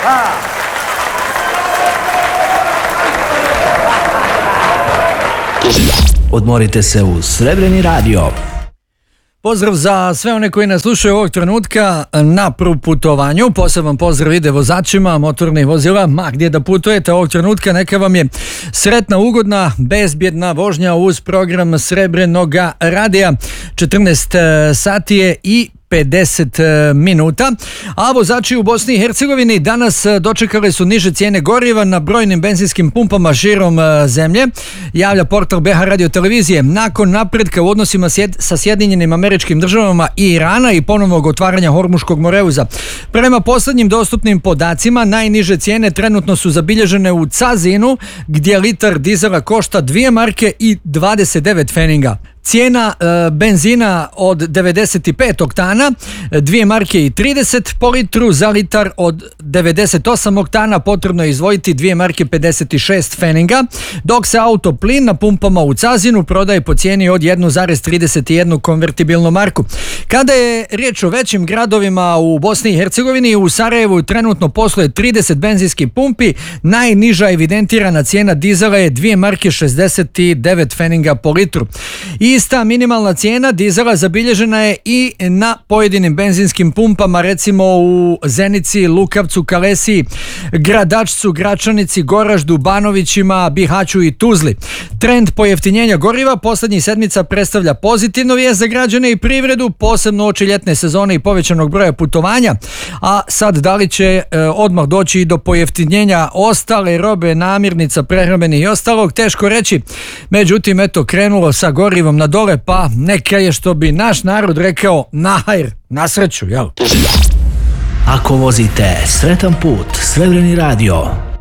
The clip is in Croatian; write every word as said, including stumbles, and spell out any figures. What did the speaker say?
Odmorite se uz Srebreni radio. Pozdrav za sve one koji nas slušaju ovog trenutka na putovanju. Poseban pozdrav ide vozačima motornih vozila, ma gdje da putujete ovog trenutka, neka vam je sretna, ugodna, bezbjedna vožnja uz program Srebrenoga radija. četrnaest sati je i pedeset minuta, a vozači u Bosni i Hercegovini danas dočekali su niže cijene goriva na brojnim benzinskim pumpama širom zemlje, javlja portal B H Radio televizije. Nakon napretka u odnosima sjed, sa Sjedinjenim Američkim Državama i Irana i ponovnog otvaranja Hormuškog moreuza. Prema posljednjim dostupnim podacima, najniže cijene trenutno su zabilježene u Cazinu, gdje litar dizela košta dvije marke i dvadeset devet pfenninga. Cijena e, benzina od devedeset pet oktana, dvije marke i trideset po litru, za litar od devedeset osam oktana potrebno je izdvojiti dvije marke pedeset šest pfenninga, dok se autoplin na pumpama u Cazinu prodaje po cijeni od jedan zarez trideset jedan konvertibilnu marku. Kada je riječ o većim gradovima u Bosni i Hercegovini, u Sarajevu trenutno posluje trideset benzinskih pumpi, najniža evidentirana cijena dizela je dvije marke šezdeset devet pfenninga po litru. I Ista minimalna cijena dizela zabilježena je i na pojedinim benzinskim pumpama, recimo u Zenici, Lukavcu, Kalesiji, Gradačcu, Gračanici, Goraždu, Banovićima, Bihaću i Tuzli. Trend pojeftinjenja goriva posljednjih sedmica predstavlja pozitivnu vijest za građane i privredu, posebno oči ljetne sezone i povećanog broja putovanja, a sad da li će e, odmah doći i do pojeftinjenja ostale robe, namirnica, prehrambenih i ostalog, teško reći. Međutim, eto, krenulo sa gorivom na dole, pa neka je, što bi naš narod rekao, nahajr, na sreću, jel? Ako vozite, sretan put, Srebreni radio.